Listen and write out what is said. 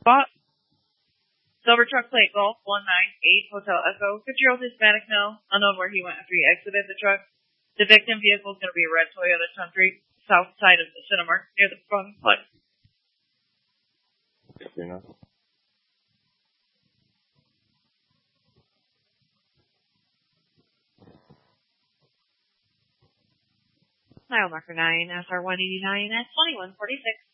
Spot. Silver truck plate Golf 198 Hotel Echo. 50-year-old Hispanic male. Unknown where he went after he exited the truck. The victim vehicle is going to be a red Toyota Tundra, south side of the Cinemark, near the front flex. Mile marker 9, SR 189 at 2146.